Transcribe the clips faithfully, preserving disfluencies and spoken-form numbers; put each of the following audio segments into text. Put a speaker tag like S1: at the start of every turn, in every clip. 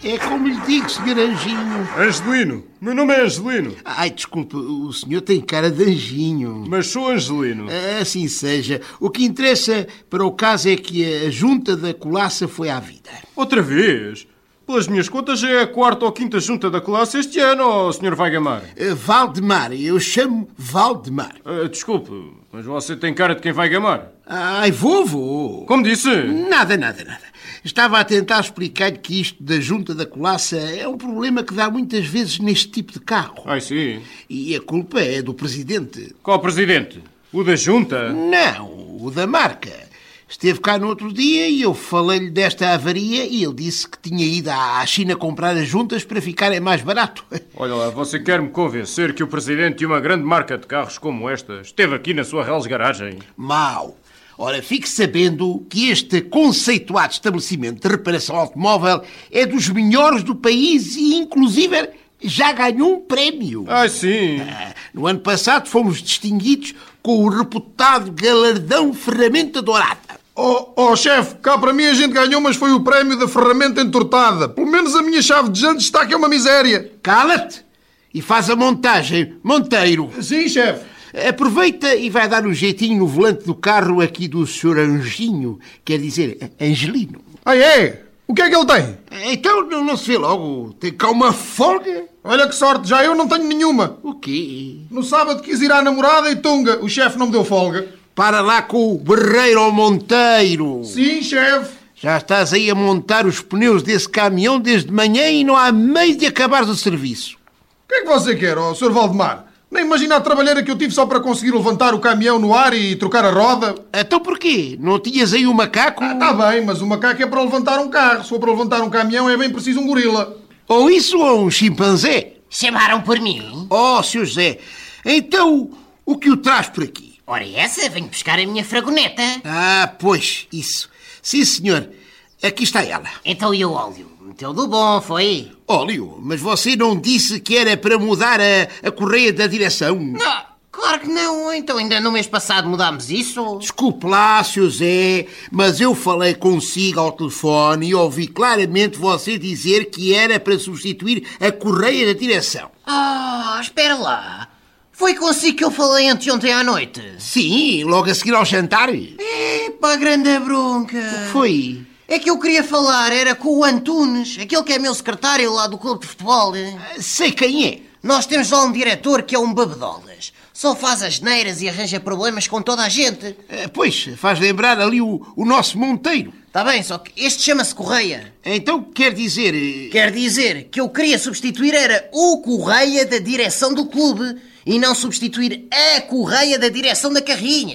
S1: É como lhe digo, senhor Anjinho.
S2: Angelino. Meu nome é Angelino.
S1: Ai, desculpe, o senhor tem cara de anjinho.
S2: Mas sou Angelino.
S1: Assim seja. O que interessa para o caso é que a junta da colaça foi à vida.
S2: Outra vez? Pelas minhas contas já é a quarta ou quinta junta da classe este ano, ó, senhor Valdemar.
S1: Uh, Valdemar, eu chamo Valdemar.
S2: Uh, desculpe, mas você tem cara de quem vai gamar.
S1: Ai, vou, vou.
S2: Como disse?
S1: Nada, nada, nada. Estava a tentar explicar-lhe que isto da junta da colaça é um problema que dá muitas vezes neste tipo de carro.
S2: Ai, sim.
S1: E a culpa é do presidente.
S2: Qual presidente? O da junta?
S1: Não, o da marca. Esteve cá no outro dia e eu falei-lhe desta avaria e ele disse que tinha ido à China comprar as juntas para ficarem mais barato.
S2: Olha lá, você quer-me convencer que o presidente de uma grande marca de carros como esta esteve aqui na sua Reles Garagem?
S1: Mau. Ora, fique sabendo que este conceituado estabelecimento de reparação automóvel é dos melhores do país e, inclusive, já ganhou um prémio.
S2: Ah, sim.
S1: No ano passado fomos distinguidos com o reputado galardão Ferramenta Dourada.
S3: Oh, oh, chefe, cá para mim a gente ganhou, mas foi o prémio da ferramenta entortada. Pelo menos a minha chave de jantes está que é uma miséria.
S1: Cala-te e faz a montagem, Monteiro.
S3: Sim, chefe.
S1: Aproveita e vai dar um jeitinho no volante do carro aqui do senhor Anjinho, quer dizer, Angelino.
S3: Ah, é? O que é que ele tem?
S1: Então não, não se vê logo, tem cá uma folga.
S3: Olha que sorte, já eu não tenho nenhuma.
S1: O quê?
S3: No sábado quis ir à namorada e tunga, o chefe não me deu folga.
S1: Para lá com o berreiro ao Monteiro.
S3: Sim, chefe.
S1: Já estás aí a montar os pneus desse caminhão desde manhã e não há meio de acabares o serviço.
S3: O que é que você quer, ó, senhor Valdemar? Nem imagina a trabalheira que eu tive só para conseguir levantar o caminhão no ar e trocar a roda.
S1: Então porquê? Não tinhas aí um macaco?
S3: Ah, tá bem, mas o macaco é para levantar um carro. Se for para levantar um caminhão é bem preciso um gorila.
S1: Ou isso ou um chimpanzé.
S4: Chamaram por mim?
S1: Oh, senhor José, então o que o traz por aqui?
S4: Ora essa, venho buscar a minha fragoneta.
S1: Ah, pois, isso. Sim, senhor. Aqui está ela.
S4: Então e o óleo? Meteu do bom, foi?
S1: Óleo? Mas você não disse que era para mudar a, a correia da direção?
S4: Não, claro que não. Então ainda no mês passado mudámos isso.
S1: Desculpe lá, senhor Zé, mas eu falei consigo ao telefone e ouvi claramente você dizer que era para substituir a correia da direção.
S4: Ah, espera lá. Foi consigo que eu falei anteontem à noite?
S1: Sim, logo a seguir ao jantar.
S4: Epá, grande bronca.
S1: O que foi?
S4: É que eu queria falar, era com o Antunes, aquele que é meu secretário lá do clube de futebol.
S1: Sei quem é.
S4: Nós temos lá um diretor que é um bebedolas. Só faz asneiras e arranja problemas com toda a gente.
S1: Pois, faz lembrar ali o, o nosso Monteiro.
S4: Está bem, só que este chama-se Correia.
S1: Então quer dizer...
S4: Quer dizer que eu queria substituir era o Correia da direção do clube e não substituir a Correia da direção da carrinha.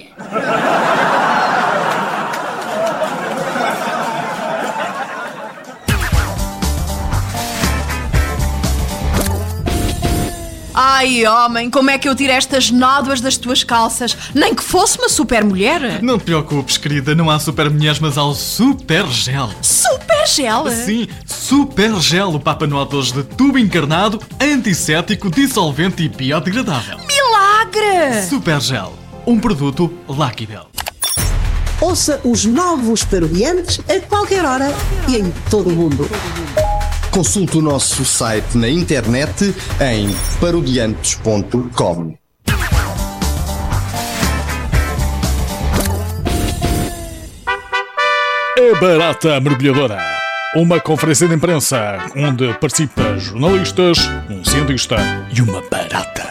S5: Ai, homem, como é que eu tiro estas nódoas das tuas calças? Nem que fosse uma super mulher.
S6: Não te preocupes, querida, não há super mulheres, mas há o Super Gel.
S5: Super Gel?
S6: Sim, Super Gel, o Papa Noel dois de tubo encarnado, antisséptico, dissolvente e biodegradável.
S5: Milagre!
S6: Super Gel, um produto Lucky Bell.
S7: Ouça os novos Parodiantes a qualquer hora e em todo o mundo.
S8: Consulte o nosso site na internet em parodiantes ponto com.
S9: A Barata Mergulhadora. Uma conferência de imprensa onde participam jornalistas, um cientista e uma barata.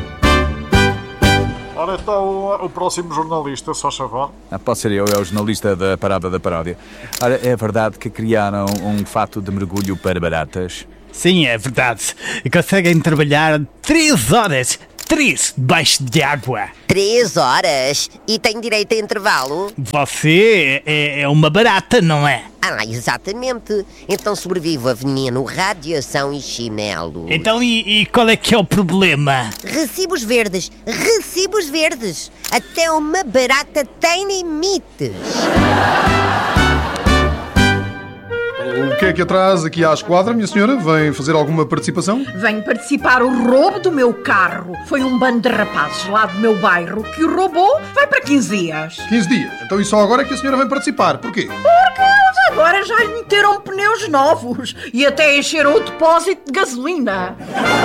S10: Ora, então, o próximo jornalista, só favor.
S11: Ah, pode ser eu, é o jornalista da Parada da Paródia. Ora, é verdade que criaram um fato de mergulho para baratas?
S12: Sim, é verdade. Conseguem trabalhar três horas, três, debaixo de água.
S13: Três horas? E tem direito a intervalo?
S12: Você é, é uma barata, não é?
S13: Ah, exatamente. Então sobrevivo a veneno, radiação e chinelo.
S12: Então, e, e qual é que é o problema?
S13: Recibos verdes, recibos verdes. Até uma barata tem limites.
S3: O que é que traz aqui à esquadra, minha senhora? Vem fazer alguma participação?
S5: Venho participar o roubo do meu carro. Foi um bando de rapazes lá do meu bairro que o roubou. Vai para quinze dias.
S3: quinze dias? Então e só agora é que a senhora vem participar? Porquê?
S5: Porque eu já Agora já lhe meteram pneus novos e até encheram o depósito de gasolina.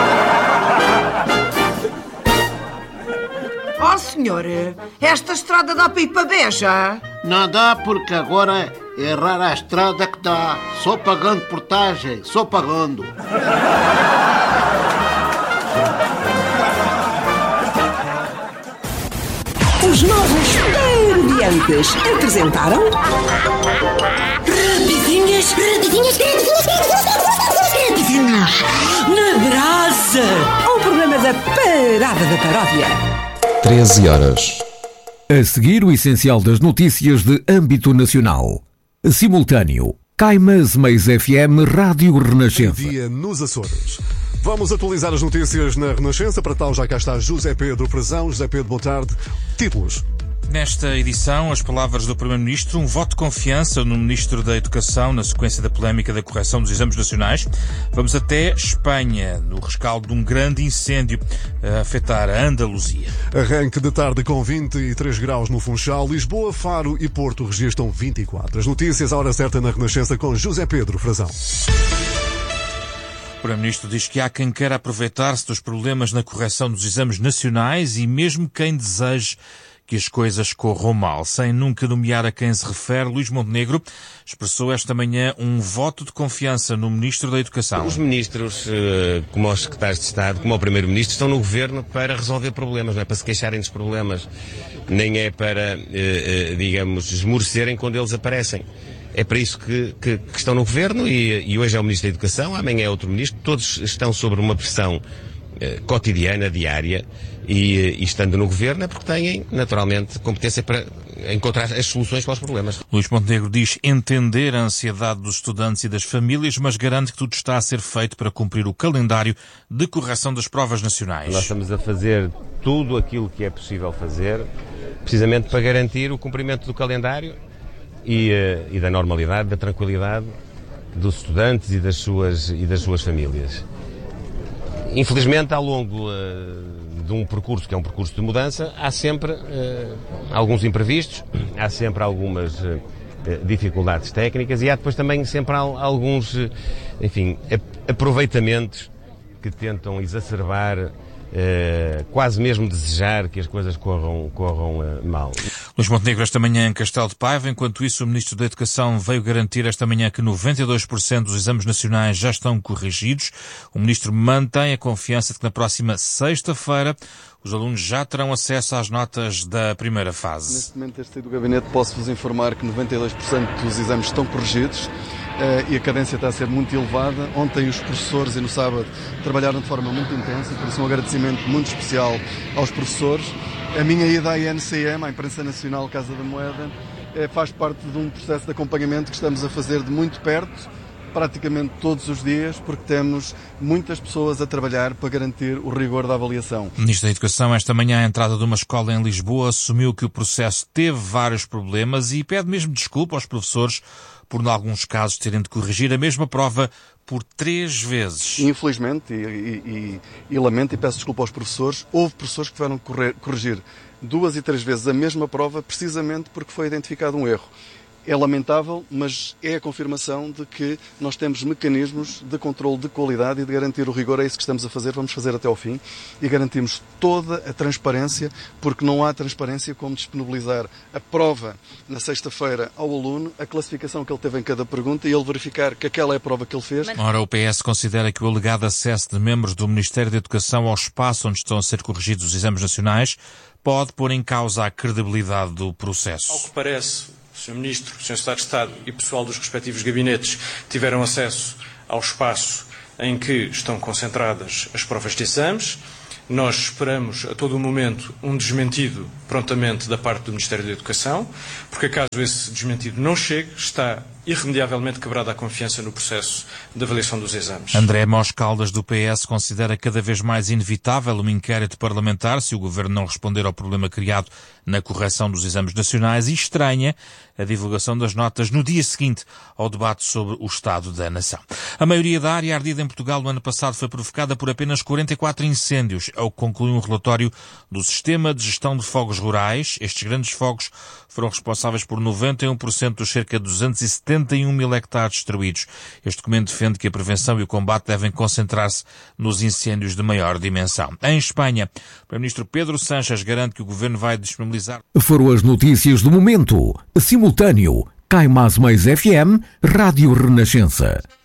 S14: Ó oh, senhor, esta estrada dá para ir para Beja?
S1: Não dá, porque agora é rara a estrada que dá. Só pagando portagem, só pagando.
S7: Os novos parodiantes apresentaram...
S15: Rapidinhas, rapidinhas, rapidinhas, na brasa.
S7: Um programa da Parada da Paródia.
S16: treze horas. A seguir, o essencial das notícias de âmbito nacional. Simultâneo. Caimas Mais F M Rádio Renascença.
S17: Dia nos Açores. Vamos atualizar as notícias na Renascença. Para tal, já cá está José Pedro Frazão. José Pedro, boa tarde. Títulos.
S18: Nesta edição, as palavras do Primeiro-Ministro, um voto de confiança no Ministro da Educação na sequência da polémica da correção dos exames nacionais. Vamos até Espanha, no rescaldo de um grande incêndio a afetar a Andaluzia.
S17: Arranque de tarde com vinte e três graus no Funchal. Lisboa, Faro e Porto registram vinte e quatro. As notícias à hora certa na Renascença com José Pedro Frazão.
S18: O Primeiro-Ministro diz que há quem queira aproveitar-se dos problemas na correção dos exames nacionais e mesmo quem deseje que as coisas corram mal. Sem nunca nomear a quem se refere, Luís Montenegro expressou esta manhã um voto de confiança no Ministro da Educação.
S19: Os ministros, como os secretários de Estado, como o Primeiro-Ministro, estão no Governo para resolver problemas, não é para se queixarem dos problemas, nem é para, digamos, esmorecerem quando eles aparecem. É para isso que, que, que estão no Governo e, e hoje é o Ministro da Educação, amanhã é outro Ministro, todos estão sob uma pressão eh, cotidiana, diária, e, e estando no Governo é porque têm, naturalmente, competência para encontrar as soluções para os problemas.
S18: Luís Montenegro diz entender a ansiedade dos estudantes e das famílias, mas garante que tudo está a ser feito para cumprir o calendário de correção das provas nacionais.
S19: Nós estamos a fazer tudo aquilo que é possível fazer, precisamente para garantir o cumprimento do calendário e, uh, e da normalidade, da tranquilidade dos estudantes e das suas, e das suas famílias. Infelizmente, ao longo uh, de um percurso que é um percurso de mudança, há sempre uh, alguns imprevistos, há sempre algumas uh, dificuldades técnicas e há depois também sempre alguns, uh, enfim, aproveitamentos que tentam exacerbar, Uh, quase mesmo desejar que as coisas corram, corram uh, mal.
S18: Luís Montenegro esta manhã em Castelo de Paiva. Enquanto isso, o Ministro da Educação veio garantir esta manhã que noventa e dois por cento dos exames nacionais já estão corrigidos. O Ministro mantém a confiança de que na próxima sexta-feira os alunos já terão acesso às notas da primeira fase.
S20: Neste momento, este do gabinete, posso-vos informar que noventa e dois por cento dos exames estão corrigidos. Uh, e a cadência está a ser muito elevada. Ontem os professores e no sábado trabalharam de forma muito intensa, por isso um agradecimento muito especial aos professores. A minha ida à I N C M, à Imprensa Nacional Casa da Moeda, uh, faz parte de um processo de acompanhamento que estamos a fazer de muito perto, praticamente todos os dias, porque temos muitas pessoas a trabalhar para garantir o rigor da avaliação.
S18: O Ministro da Educação, esta manhã, à entrada de uma escola em Lisboa, assumiu que o processo teve vários problemas e pede mesmo desculpa aos professores por, em alguns casos, terem de corrigir a mesma prova por três vezes.
S20: Infelizmente, e, e, e, e lamento e peço desculpa aos professores, houve professores que tiveram de correr, corrigir duas e três vezes a mesma prova, precisamente porque foi identificado um erro. É lamentável, mas é a confirmação de que nós temos mecanismos de controle de qualidade e de garantir o rigor. É isso que estamos a fazer, vamos fazer até ao fim e garantimos toda a transparência, porque não há transparência como disponibilizar a prova na sexta-feira ao aluno, a classificação que ele teve em cada pergunta e ele verificar que aquela é a prova que ele fez.
S18: Ora, o P S considera que o alegado acesso de membros do Ministério da Educação ao espaço onde estão a ser corrigidos os exames nacionais pode pôr em causa a credibilidade do processo.
S21: Ao que parece, o senhor Ministro, o senhor Secretário de Estado e pessoal dos respectivos gabinetes tiveram acesso ao espaço em que estão concentradas as provas de exames. Nós esperamos a todo o momento um desmentido prontamente da parte do Ministério da Educação, porque caso esse desmentido não chegue, está irremediavelmente quebrada a confiança no processo de avaliação dos exames.
S18: André Mós Caldas, do P S, considera cada vez mais inevitável um inquérito parlamentar se o Governo não responder ao problema criado na correção dos exames nacionais e estranha a divulgação das notas no dia seguinte ao debate sobre o Estado da Nação. A maioria da área ardida em Portugal no ano passado foi provocada por apenas quarenta e quatro incêndios, é o que conclui um relatório do Sistema de Gestão de Fogos Rurais. Estes grandes fogos foram responsáveis por noventa e um por cento dos cerca de duzentos e setenta setenta e um mil hectares destruídos. Este documento defende que a prevenção e o combate devem concentrar-se nos incêndios de maior dimensão. Em Espanha, o Primeiro-Ministro Pedro Sánchez garante que o governo vai disponibilizar...
S16: Foram as notícias do momento. Simultâneo. Cai Mais Mais F M, Rádio Renascença.